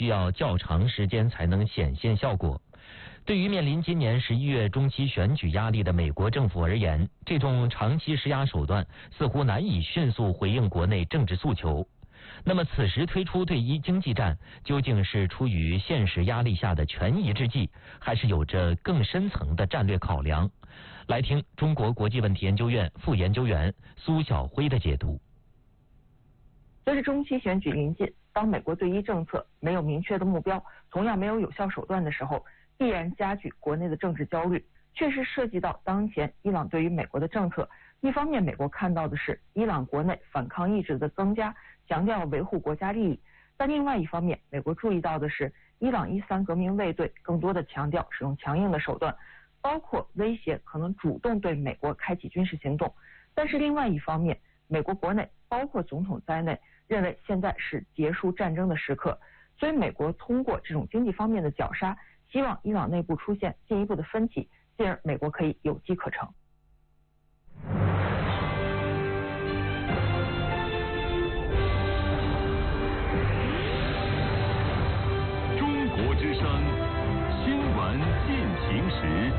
需要较长时间才能显现效果。对于面临今年11月中期选举压力的美国政府而言，这种长期施压手段似乎难以迅速回应国内政治诉求。那么此时推出对伊经济战，究竟是出于现实压力下的权宜之计，还是有着更深层的战略考量？来听中国国际问题研究院副研究员苏晓辉的解读。 随着中期选举临近，当美国对伊政策没有明确的目标，同样没有有效手段的时候，必然加剧国内的政治焦虑。确实涉及到当前伊朗对于美国的政策，一方面美国看到的是伊朗国内反抗意志的增加，强调维护国家利益，但另外一方面美国注意到的是伊朗伊斯兰革命卫队更多的强调使用强硬的手段，包括威胁可能主动对美国开启军事行动。但是另外一方面，美国国内包括总统在内认为现在是结束战争的时刻，所以美国通过这种经济方面的绞杀，希望伊朗内部出现进一步的分歧，进而美国可以有机可乘。 中国之声新闻进行时。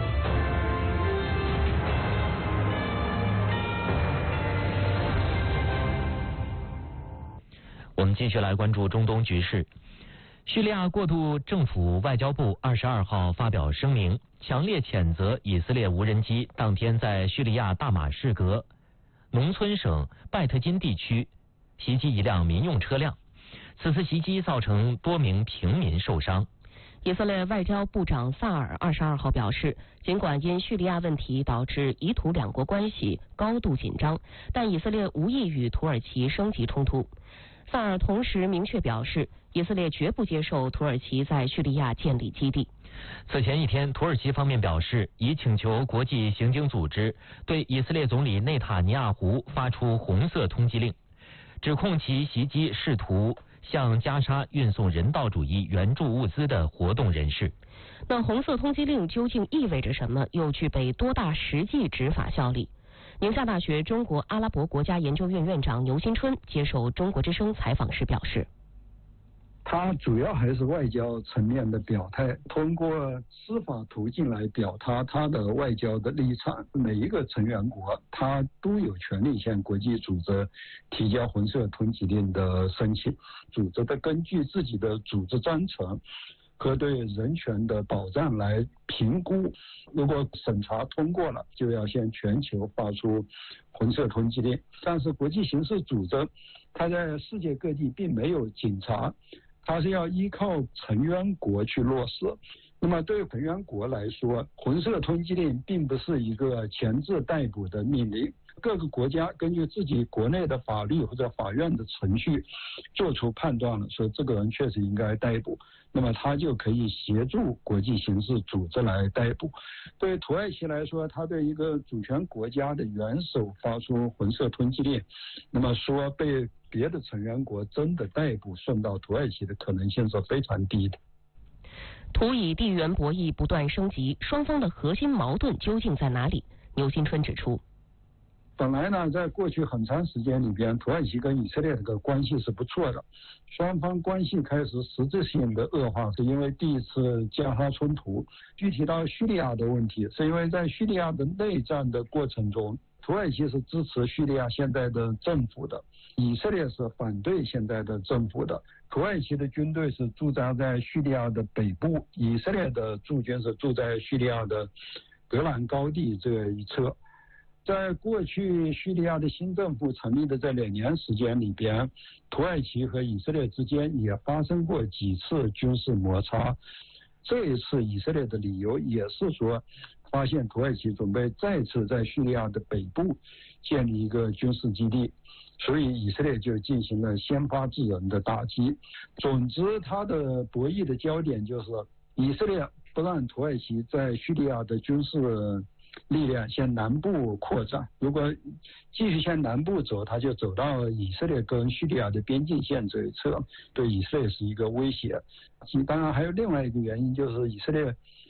我们继续来关注中东局势。叙利亚过渡政府外交部22号发表声明，强烈谴责以色列无人机当天在叙利亚大马士革农村省拜特金地区袭击一辆民用车辆，此次袭击造成多名平民受伤。 以色列外交部长萨尔22号表示，尽管因叙利亚问题导致以土两国关系高度紧张，但以色列无意与土耳其升级冲突。萨尔同时明确表示，以色列绝不接受土耳其在叙利亚建立基地。 此前一天，土耳其方面表示，已请求国际刑警组织对以色列总理内塔尼亚胡发出红色通缉令，指控其袭击试图向加沙运送人道主义援助物资的活动人士。 那红色通缉令究竟意味着什么？又具备多大实际执法效力？宁夏大学中国阿拉伯国家研究院院长牛新春接受中国之声采访时表示， 他主要还是外交层面的表态，通过司法途径来表达他的外交的立场。每一个成员国他都有权利向国际组织提交红色通缉令的申请，组织的根据自己的组织章程和对人权的保障来评估，如果审查通过了，就要向全球发出红色通缉令。但是国际刑事组织它在世界各地并没有警察，它是要依靠成员国去落实。那么对成员国来说，红色通缉令并不是一个强制逮捕的命令，各个国家根据自己国内的法律或者法院的程序做出判断了，说这个人确实应该逮捕，那么他就可以协助国际刑事组织来逮捕。对土耳其来说，他对一个主权国家的元首发出红色通缉令，那么说被别的成员国真的逮捕送到土耳其的可能性是非常低的。 土以地缘博弈不断升级，双方的核心矛盾究竟在哪里？牛新春指出， 本来呢，在过去很长时间里边，土耳其跟以色列这个关系是不错的，双方关系开始实质性的恶化，是因为第一次加沙冲突。具体到叙利亚的问题，是因为在叙利亚的内战的过程中，土耳其是支持叙利亚现在的政府的，以色列是反对现在的政府的。土耳其的军队是驻扎在叙利亚的北部，以色列的驻军是驻在叙利亚的戈兰高地这一侧。在过去叙利亚的新政府成立的这2年时间里边，土耳其和以色列之间也发生过几次军事摩擦。这一次以色列的理由也是说，发现土耳其准备再次在叙利亚的北部建立一个军事基地，所以以色列就进行了先发制人的打击。总之，它的博弈的焦点就是以色列不让土耳其在叙利亚的军事力量向南部扩展，如果继续向南部走，它就走到以色列跟叙利亚的边境线这一侧，对以色列是一个威胁。当然还有另外一个原因，就是以色列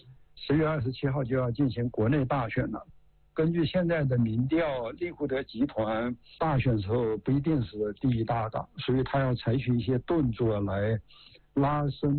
10月27号就要进行国内大选了。根据现在的民调，利库德集团大选时候不一定是第一大党，所以他要采取一些动作来拉升